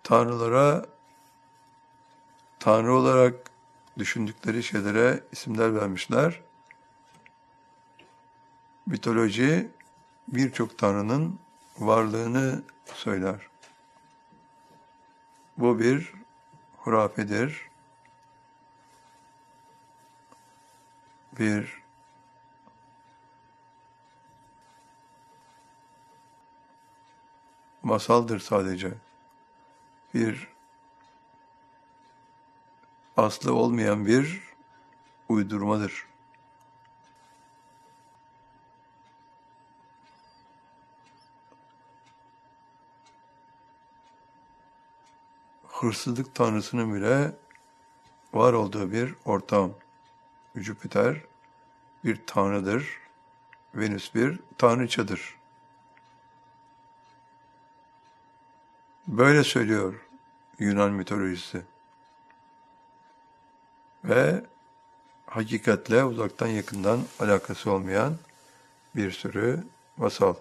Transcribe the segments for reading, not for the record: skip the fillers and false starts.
tanrılara, tanrı olarak düşündükleri şeylere isimler vermişler. Mitoloji birçok tanrının varlığını söyler. Bu bir hurafedir. Bir masaldır sadece. Bir aslı olmayan bir uydurmadır. Hırsızlık tanrısının bile var olduğu bir ortam. Jüpiter bir tanrıdır. Venüs bir tanrıçadır. Böyle söylüyor Yunan mitolojisi. Ve hakikatle uzaktan yakından alakası olmayan bir sürü masal.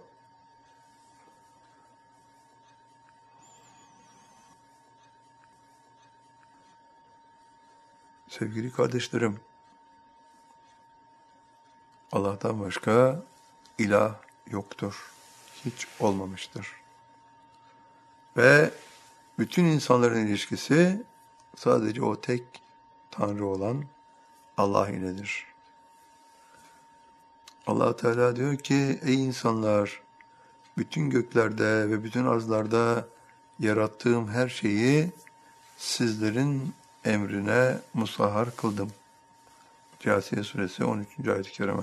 Sevgili kardeşlerim, Allah'tan başka ilah yoktur. Hiç olmamıştır. Ve bütün insanların ilişkisi sadece o tek Tanrı olan Allah iledir. Allah Teala diyor ki, ey insanlar, bütün göklerde ve bütün arzlarda yarattığım her şeyi sizlerin emrine musahhar kıldım. Câsiye suresi 13. ayet-i kerime.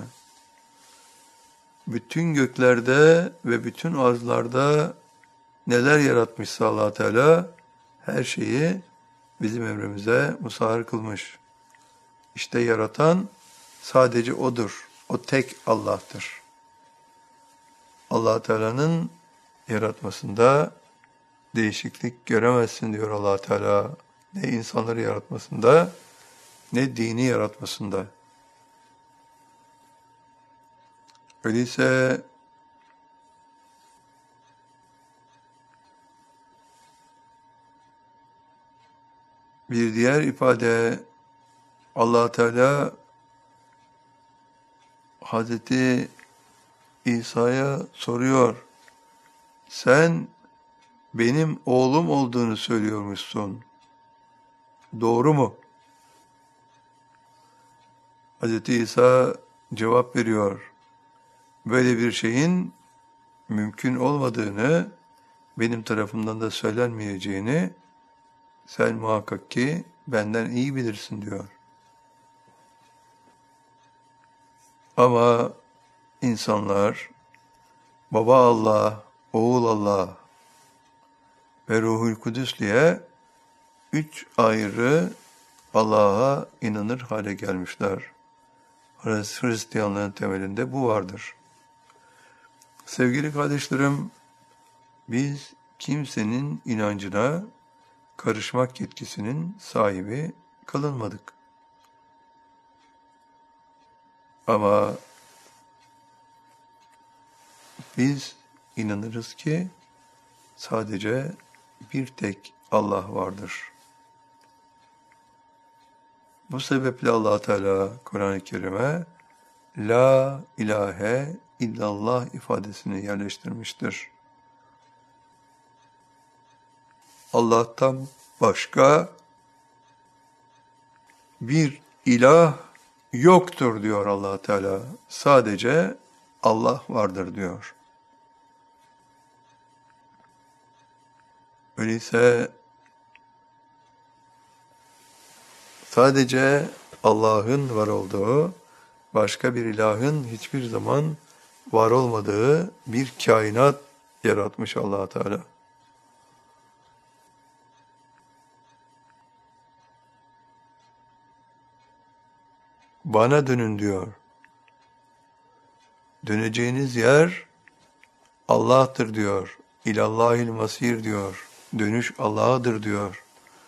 Bütün göklerde ve bütün arzlarda neler yaratmışsa Allah Teala her şeyi bizim emrimize musahhar kılmış. İşte yaratan sadece O'dur. O tek Allah'tır. Allah Teala'nın yaratmasında değişiklik göremezsin diyor Allah Teala. Ne insanları yaratmasında ne dini yaratmasında. Öyleyse bir diğer ifade Allah Teala Hazreti İsa'ya soruyor. Sen benim oğlum olduğunu söylüyormuşsun. Doğru mu? Hazreti İsa cevap veriyor. Böyle bir şeyin mümkün olmadığını, benim tarafımdan da söylenmeyeceğini sen muhakkak ki benden iyi bilirsin diyor. Ama insanlar Baba Allah, Oğul Allah ve Ruhul Kudüs diye 3 ayrı Allah'a inanır hale gelmişler. Hristiyanlığın temelinde bu vardır. Sevgili kardeşlerim, biz kimsenin inancına karışmak yetkisinin sahibi kılınmadık. Ama biz inanırız ki sadece bir tek Allah vardır. Bu sebeple Allah Teala Kur'an-ı Kerim'e La ilahe illallah ifadesini yerleştirmiştir. Allah'tan başka bir ilah yoktur diyor Allah Teala. Sadece Allah vardır diyor. Öyleyse sadece Allah'ın var olduğu, başka bir ilahın hiçbir zaman var olmadığı bir kainat yaratmış Allah Teala. Bana dönün diyor. Döneceğiniz yer Allah'tır diyor. İlallahil masir diyor. Dönüş Allah'adır diyor.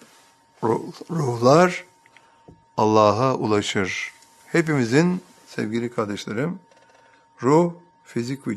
Ruhlar Allah'a ulaşır. Hepimizin sevgili kardeşlerim, ruh, fizik